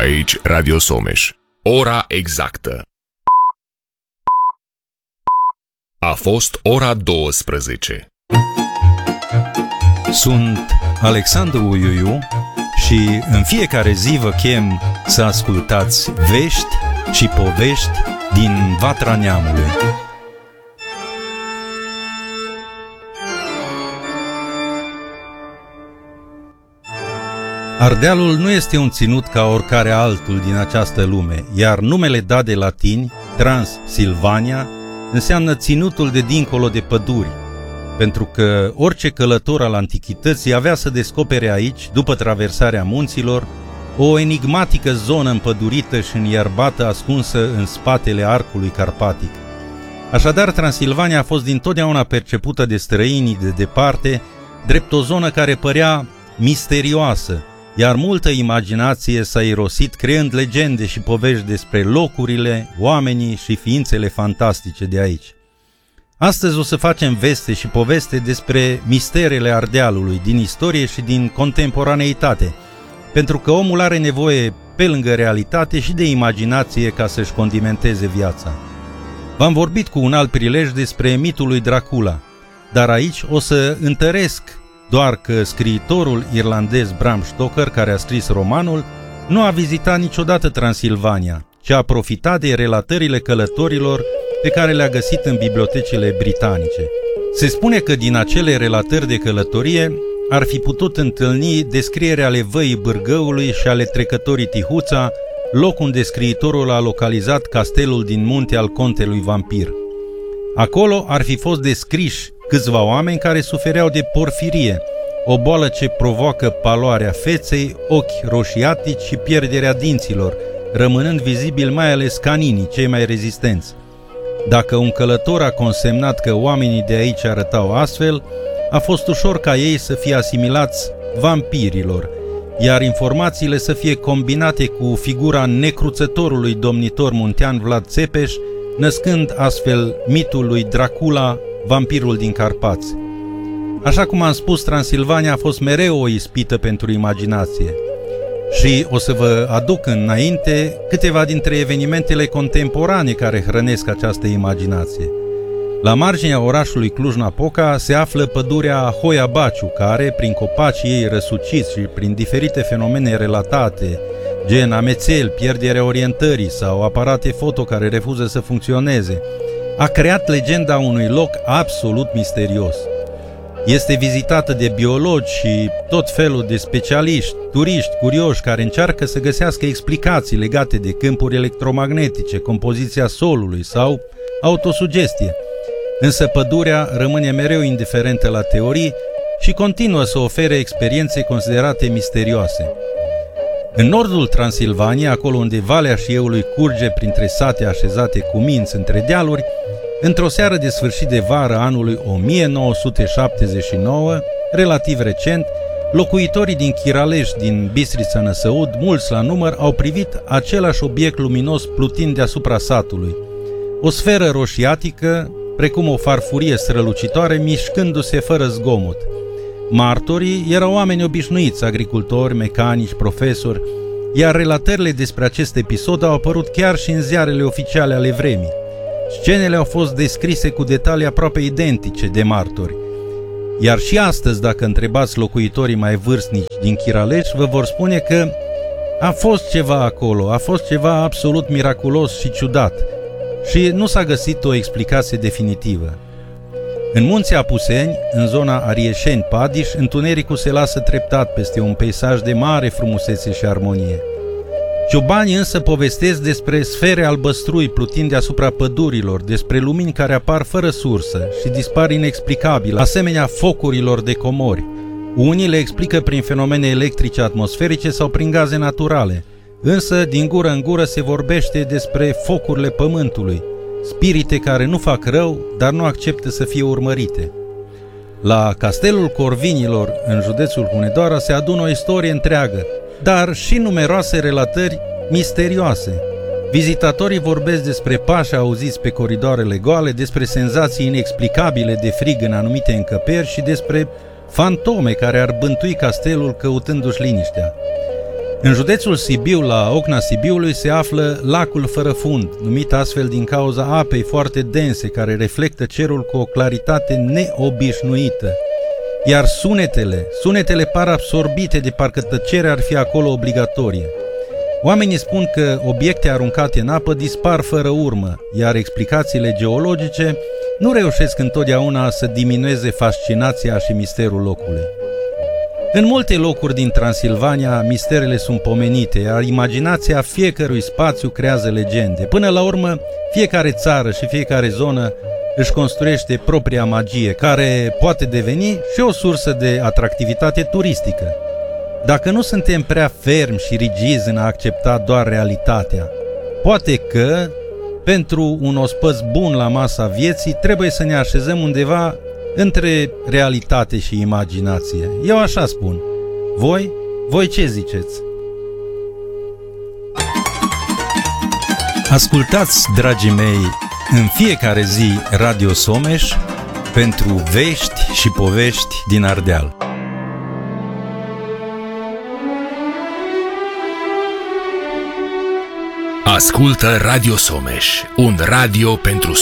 Aici Radio Someș. Ora exactă. A fost ora 12. Sunt Alexandru Uiuiu și în fiecare zi vă chem să ascultați vești și povești din Vatra Neamului. Ardealul nu este un ținut ca oricare altul din această lume, iar numele dat de latini, Transilvania, înseamnă ținutul de dincolo de păduri, pentru că orice călător al antichității avea să descopere aici, după traversarea munților, o enigmatică zonă împădurită și înierbată ascunsă în spatele arcului carpatic. Așadar, Transilvania a fost dintotdeauna percepută de străinii de departe drept o zonă care părea misterioasă, iar multă imaginație s-a irosit creând legende și povești despre locurile, oamenii și ființele fantastice de aici. Astăzi o să facem veste și poveste despre misterele Ardealului, din istorie și din contemporaneitate, pentru că omul are nevoie, pe lângă realitate, și de imaginație ca să-și condimenteze viața. V-am vorbit cu un alt prilej despre mitul lui Dracula, dar aici o să întăresc doar că scriitorul irlandez Bram Stoker, care a scris romanul, nu a vizitat niciodată Transilvania, ci a profitat de relatările călătorilor pe care le-a găsit în bibliotecile britanice. Se spune că din acele relatări de călătorie ar fi putut întâlni descrierea ale văii Bârgăului și ale trecătorii Tihuța, loc unde scriitorul a localizat castelul din munte al contelui vampir. Acolo ar fi fost descriși câțiva oameni care sufereau de porfirie, o boală ce provoacă paloarea feței, ochi roșiatici și pierderea dinților, rămânând vizibil mai ales caninii, cei mai rezistenți. Dacă un călător a consemnat că oamenii de aici arătau astfel, a fost ușor ca ei să fie asimilați vampirilor, iar informațiile să fie combinate cu figura necruțătorului domnitor muntean Vlad Țepeș, născând astfel mitul lui Dracula, vampirul din Carpați. Așa cum am spus, Transilvania a fost mereu o ispită pentru imaginație. Și o să vă aduc înainte câteva dintre evenimentele contemporane care hrănesc această imaginație. La marginea orașului Cluj-Napoca se află pădurea Hoia Baciu, care, prin copacii ei răsuciți și prin diferite fenomene relatate, gen amețeli, pierderea orientării sau aparate foto care refuză să funcționeze, a creat legenda unui loc absolut misterios. Este vizitată de biologi și tot felul de specialiști, turiști, curioși care încearcă să găsească explicații legate de câmpuri electromagnetice, compoziția solului sau autosugestie. Însă pădurea rămâne mereu indiferentă la teorii și continuă să ofere experiențe considerate misterioase. În nordul Transilvaniei, acolo unde Valea Șieului curge printre sate așezate cu minți între dealuri, într-o seară de sfârșit de vară anului 1979, relativ recent, locuitorii din Chiraleș, din Bistrița Năsăud, mulți la număr, au privit același obiect luminos plutind deasupra satului. O sferă roșiatică, precum o farfurie strălucitoare, mișcându-se fără zgomot. Martorii erau oameni obișnuiți, agricultori, mecanici, profesori, iar relatările despre acest episod au apărut chiar și în ziarele oficiale ale vremii. Scenele au fost descrise cu detalii aproape identice de martori. Iar și astăzi, dacă întrebați locuitorii mai vârstnici din Chiraleș, vă vor spune că a fost ceva acolo, a fost ceva absolut miraculos și ciudat și nu s-a găsit o explicație definitivă. În munții Apuseni, în zona Arieșeni-Padiș, întunericul se lasă treptat peste un peisaj de mare frumusețe și armonie. Ciobanii însă povestesc despre sfere albăstrui plutind deasupra pădurilor, despre lumini care apar fără sursă și dispar inexplicabil, asemenea focurilor de comori. Unii le explică prin fenomene electrice atmosferice sau prin gaze naturale, însă din gură în gură se vorbește despre focurile pământului, spirite care nu fac rău, dar nu acceptă să fie urmărite. La Castelul Corvinilor, în județul Hunedoara, se adună o istorie întreagă, dar și numeroase relatări misterioase. Vizitatorii vorbesc despre pași auziți pe coridoarele goale, despre senzații inexplicabile de frig în anumite încăperi și despre fantome care ar bântui castelul căutându-și liniștea. În județul Sibiu, la Ocna Sibiului, se află lacul fără fund, numit astfel din cauza apei foarte dense, care reflectă cerul cu o claritate neobișnuită. Iar sunetele par absorbite, de parcă tăcerea ar fi acolo obligatorie. Oamenii spun că obiecte aruncate în apă dispar fără urmă, iar explicațiile geologice nu reușesc întotdeauna să diminueze fascinația și misterul locului. În multe locuri din Transilvania, misterele sunt pomenite, iar imaginația fiecărui spațiu creează legende. Până la urmă, fiecare țară și fiecare zonă își construiește propria magie, care poate deveni și o sursă de atractivitate turistică. Dacă nu suntem prea fermi și rigizi în a accepta doar realitatea, poate că, pentru un ospăț bun la masa vieții, trebuie să ne așezăm undeva între realitate și imaginație. Eu așa spun. Voi ce ziceți? Ascultați, dragii mei, în fiecare zi Radio Someș pentru vești și povești din Ardeal. Ascultă Radio Someș, un radio pentru